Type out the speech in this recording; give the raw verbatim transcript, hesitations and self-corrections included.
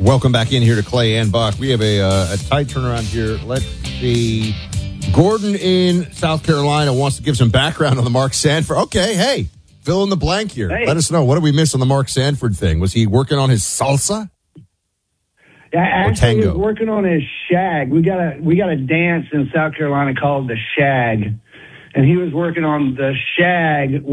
Welcome back in here to Clay and Buck. We have a, uh, a tight turnaround here. Let's see. Gordon in South Carolina wants to give some background on the Mark Sanford. Okay, hey, fill in the blank here. Hey. Let us know. What did we miss on the Mark Sanford thing? Was he working on his salsa? Yeah, actually, he was tango? working on his shag. We got a we got a dance in South Carolina called the shag, and he was working on the shag.